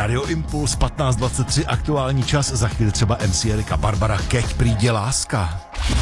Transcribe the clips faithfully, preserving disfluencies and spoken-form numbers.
Radio Impuls patnáct dvacet tři, aktuální čas, za chvíli třeba M C Erika Barbara, Keď přijde láska.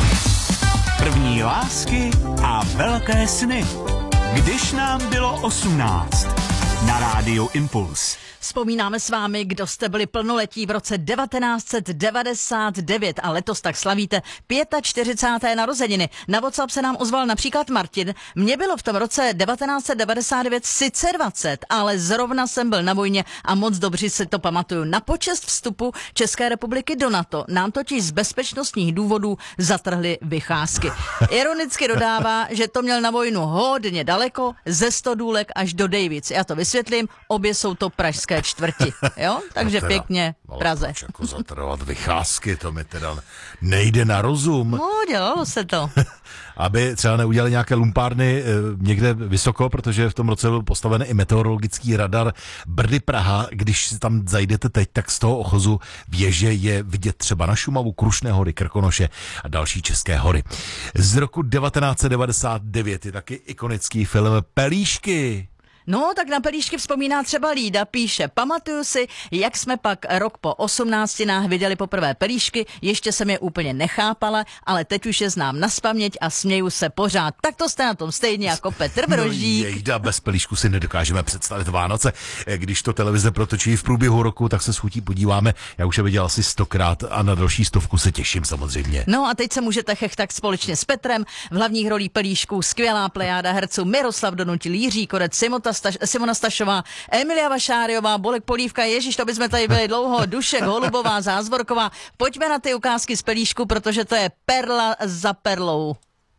První lásky a velké sny. Když nám bylo osmnáct. Na Rádiu Impuls. Vzpomínáme s vámi, kdo jste byli plnoletí v roce devatenáct set devadesát devět a letos tak slavíte čtyřicáté páté narozeniny. Na WhatsApp se nám ozval například Martin. Mně bylo v tom roce devatenáct set devadesát devět sice dvacet, ale zrovna jsem byl na vojně a moc dobře si to pamatuju. Na počest vstupu České republiky do NATO nám totiž z bezpečnostních důvodů zatrhly vycházky. Ironicky dodává, že to měl na vojnu hodně daleko, ze Stodůlek až do Dejvic. Já to vysvětlím, obě jsou to pražské čtvrti, jo? Takže no teda, pěkně v Praze. Ale jako zatrvat vycházky, to mi teda nejde na rozum. No, dělalo se to. Aby třeba neudělali nějaké lumpárny někde vysoko, protože v tom roce byl postaven i meteorologický radar Brdy Praha. Když si tam zajdete teď, tak z toho ochozu věže je vidět třeba na Šumavu, Krušné hory, Krkonoše a další české hory. Z roku devatenáct set devadesát devět je taky ikonický film Pelíšky. No, tak na Pelíšky vzpomíná třeba Lída, píše, pamatuju si, jak jsme pak rok po osmnáctinách viděli poprvé Pelíšky, ještě jsem je úplně nechápala, ale teď už je znám naspaměť a směju se pořád. Tak to jste na tom stejně jako Petr Brožík. No jejda, bez Pelíšku si nedokážeme představit Vánoce. Když to televize protočí v průběhu roku, tak se s chutí podíváme. Já už je viděl asi stokrát a na další stovku se těším samozřejmě. No a teď se můžete chechtat společně s Petrem. V hlavních rolích Pelíšků skvělá plejáda herců Miroslav Donutil, Jiří Korec, Simota Staš, Simona Stašová, Emilia Vašáriová, Bolek Polívka, Ježíš, to bychom tady byli dlouho, Dušek Holubová, Zázvorková. Pojďme na ty ukázky z Pelíšku, protože to je perla za perlou.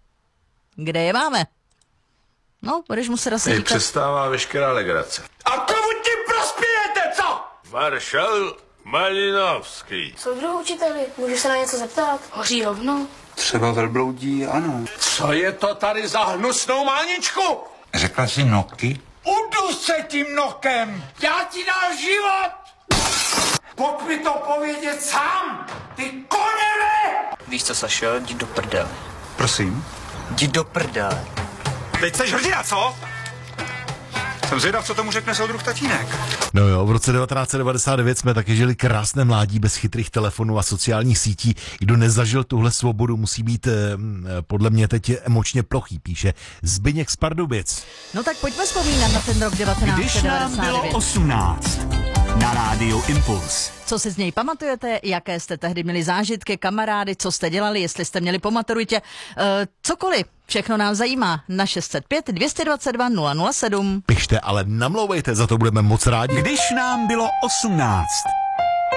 Kde je máme? No, budeš muset asi Teď říkat. přestává veškerá legrace. A komu tím prospějete, co? Maršal Malinovský. Soudruhu učiteli, můžu se na něco zeptat? Hoří hovno? Třeba velbloudí, ano. Co je to tady za hnusnou máničku? Řekla jsi noky? Udu se tím nokem! Já ti dal život! Pojď mi to povědět sám! Ty koněve! Víš co, Sašo, jdi do prdele. Prosím? Jdi do prdele. Teď seš hrdina, co? Jsem zvědav, co tomu řekne soudruh tatínek. No jo, v roce devatenáct set devadesát devět jsme taky žili krásné mládí bez chytrých telefonů a sociálních sítí. Kdo nezažil tuhle svobodu, musí být eh, podle mě teď emočně plochý, píše Zbyněk z Pardubic. No tak pojďme vzpomínat na ten rok devatenáct Když set devadesát devět. nám bylo osmnáct. Na Rádiu Impuls. Co si z něj pamatujete, jaké jste tehdy měli zážitky, kamarády, co jste dělali, jestli jste měli pamaturujte, uh, cokoliv, všechno nás zajímá na šest set pět, dvě stě dvacet dva, nula nula sedm. Pište, ale namlouvejte, za to budeme moc rádi. Když nám bylo osmnáct.